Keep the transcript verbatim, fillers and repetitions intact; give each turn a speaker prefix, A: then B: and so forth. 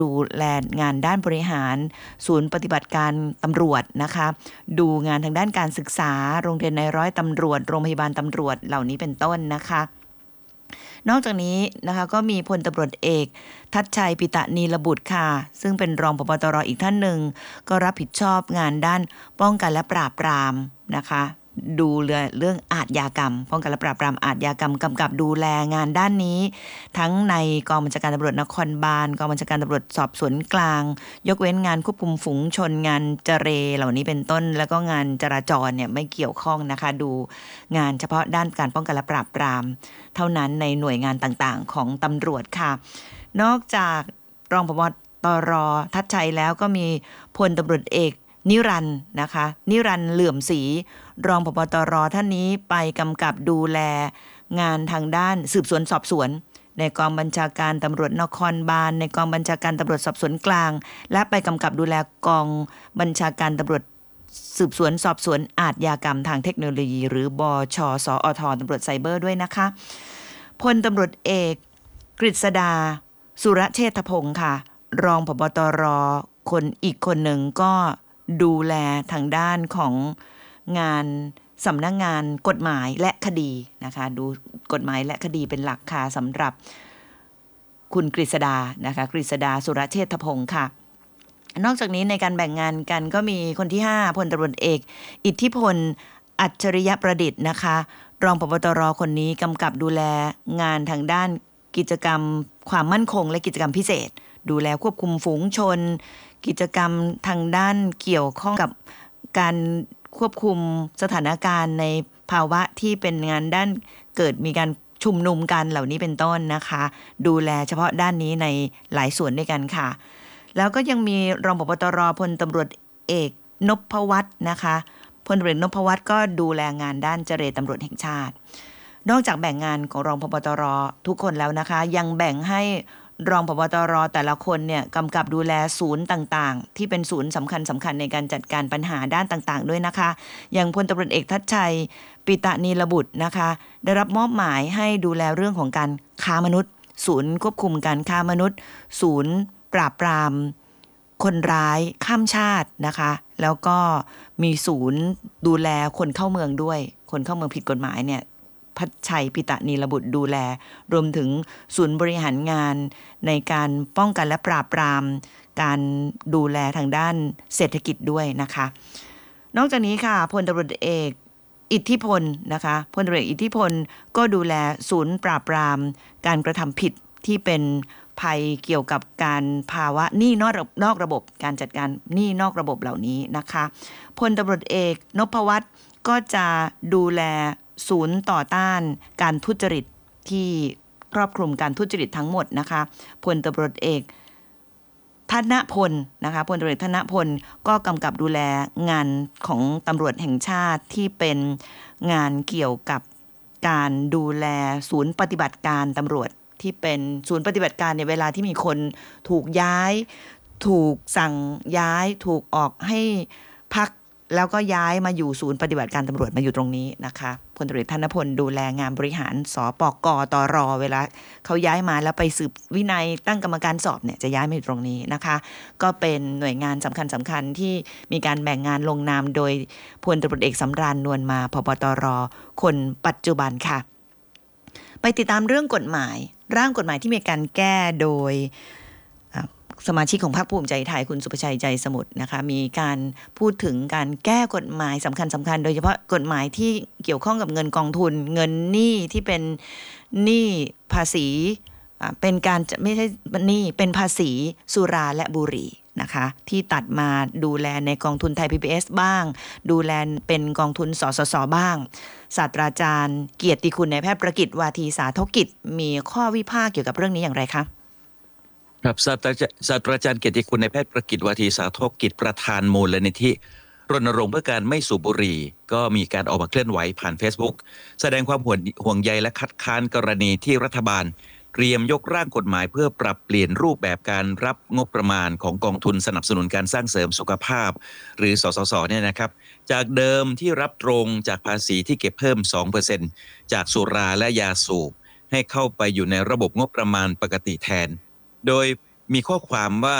A: ดูแลงานด้านบริหารศูนย์ปฏิบัติการตำรวจนะคะดูงานทางด้านการศึกษาโรงเรียนนายร้อยตำรวจโรงพยาบาลตำรวจเหล่านี้เป็นต้นนะคะนอกจากนี้นะคะก็มีพลตำรวจเอกทัชชัยปิตะนีรบุตรค่ะซึ่งเป็นรองผบ.ตร.อีกท่านหนึ่งก็รับผิดชอบงานด้านป้องกันและปราบปรามนะคะดูแลเรื่องอาชญากรรมป้องกันและปราบปรามอาชญากรรมกำกับดูแลงานด้านนี้ทั้งในกองบัญชาการตำรวจนครบาลกองบัญชาการตำรวจสอบสวนกลางยกเว้นงานควบคุมฝูงชนงานเจเรเหล่านี้เป็นต้นแล้วก็งานจราจรเนี่ยไม่เกี่ยวข้องนะคะดูงานเฉพาะด้านการป้องกันและปราบปรามเท่านั้นในหน่วยงานต่างๆของตำรวจค่ะนอกจากรองผบ.ตร.ทัชชัยแล้วก็มีพลตำรวจเอกนิรันดร์นะคะนิรันดร์เหลื่อมศรีรองผบ.ตร.ท่านนี้ไปกำกับดูแลงานทางด้านสืบสวนสอบสวนในกองบัญชาการตำรวจนครบาลในกองบัญชาการตำรวจสอบสวนกลางและไปกำกับดูแลกองบัญชาการตำรวจสืบสวนสอบสวนอาชญากรรมทางเทคโนโลยีหรือบชสอทตำรวจไซเบอร์ด้วยนะคะพลตำรวจเอกกฤษดาสุรเชษฐพงศ์ค่ะรองผบ.ตร.คนอีกคนหนึ่งก็ดูแลทางด้านของงานสำนักงานกฎหมายและคดีนะคะดูกฎหมายและคดีเป็นหลักค่ะสำหรับคุณกฤษดานะคะกฤษดาสุรเชษฐพงศ์ค่ะนอกจากนี้ในการแบ่งงานกันก็มีคนที่ห้าพลตำรวจเอกอิทธิพลอัจฉริยประดิษฐ์นะคะรองผบ.ตร.คนนี้กำกับดูแลงานทางด้านกิจกรรมความมั่นคงและกิจกรรมพิเศษดูแลควบคุมฝูงชนกิจกรรมทางด้านเกี่ยวข้องกับการควบคุมสถานการณ์ในภาวะที่เป็นงานด้านเกิดมีการชุมนุมกันเหล่านี้เป็นต้นนะคะดูแลเฉพาะด้านนี้ในหลายส่วนด้วยกันค่ะแล้วก็ยังมีรองผบ.ตร.พลตำรวจเอกนพวัฒน์นะคะพลตำรวจเอกนพวัฒน์ก็ดูแลงานด้านเจรตำรวจแห่งชาตินอกจากแบ่งงานของรองผบ.ตร.ทุกคนแล้วนะคะยังแบ่งให้รองผบ.ตร.แต่ละคนเนี่ยกำกับดูแลศูนย์ต่างๆที่เป็นศูนย์สำคัญสำคัญในการจัดการปัญหาด้านต่างๆด้วยนะคะอย่างพลตำรวจเอกทัชชัยปิตะนีรบุตรนะคะได้รับมอบหมายให้ดูแลเรื่องของการค้ามนุษย์ศูนย์ควบคุมการค้ามนุษย์ศูนย์ปราบปรามคนร้ายข้ามชาตินะคะแล้วก็มีศูนย์ดูแลคนเข้าเมืองด้วยคนเข้าเมืองผิดกฎหมายเนี่ยพัชชัยปิตะนีรบุตรดูแลรวมถึงศูนย์บริหารงานในการป้องกันและปราบปรามการดูแลทางด้านเศรษฐกิจด้วยนะคะนอกจากนี้ค่ะพลตำรวจเอกอิทธิพลนะคะพลตำรวจเอกอิทธิพลก็ดูแลศูนย์ปราบปรามการกระทำผิดที่เป็นภัยเกี่ยวกับการภาวะหนี้นอกนอกระบบการจัดการหนี้นอกระบบเหล่านี้นะคะพลตำรวจเอกนพวัฒน์ก็จะดูแลศูนย์ต่อต้านการทุจริตที่ครอบคลุมการทุจริตทั้งหมดนะคะพลตำรวจเอกธนพลนะคะพลตำรวจเอกธนพลก็กำกับดูแลงานของตำรวจแห่งชาติที่เป็นงานเกี่ยวกับการดูแลศูนย์ปฏิบัติการตำรวจที่เป็นศูนย์ปฏิบัติการในเวลาที่มีคนถูกย้ายถูกสั่งย้ายถูกออกให้พักแล้วก็ย้ายมาอยู่ศูนย์ปฏิบัติการตำรวจมาอยู่ตรงนี้นะคะพลตำรวจธนพลดูแลงานบริหารสปกตรเวลาเขาย้ายมาแล้วไปสืบวินัยตั้งกรรมการสอบเนี่ยจะย้ายมาอยู่ตรงนี้นะคะก็เป็นหน่วยงานสำคัญสำคัญที่มีการแบ่งงานลงนามโดยพลตำรวจเอกสำราญนวลมาผบ.ตร.คนปัจจุบันค่ะไปติดตามเรื่องกฎหมายร่างกฎหมายที่มีการแก้โดยสมาชิกของพรรคภูมิใจไทยคุณสุภชัยใจสมุทรนะคะมีการพูดถึงการแก้กฎหมายสำคัญสำคัญโดยเฉพาะกฎหมายที่เกี่ยวข้องกับเงินกองทุนเงินหนี้ที่เป็นหนี้ภาษีเป็นการไม่ใช่หนี้เป็นภาษีสุราและบุหรี่นะคะที่ตัดมาดูแลในกองทุนไทย พี บี เอส บ้างดูแลเป็นกองทุนสสสบ้างศาสตราจารย์เกียรติคุณนายแพทย์ประกิตวาทีสาธกิจมีข้อวิพากษ์เกี่ยวกับเรื่องนี้อย่างไรคะ
B: ครับศาสตราจารย์ศาสตราจารย์เกียรติคุณนายแพทย์ประกิตวาทีสาธกิจประธานมูลนิธิรณรงค์เพื่อการไม่สูบบุหรี่ก็มีการออกมาเคลื่อนไหวผ่าน Facebook แสดงความห่วงใยและคัดค้านกรณีที่รัฐบาลเตรียมยกร่างกฎหมายเพื่อปรับเปลี่ยนรูปแบบการรับงบประมาณของกองทุนสนับสนุนการสร้างเสริมสุขภาพหรือสสสเนี่ยนะครับจากเดิมที่รับตรงจากภาษีที่เก็บเพิ่ม สองเปอร์เซ็นต์ จากสุราและยาสูบให้เข้าไปอยู่ในระบบงบประมาณปกติแทนโดยมีข้อความว่า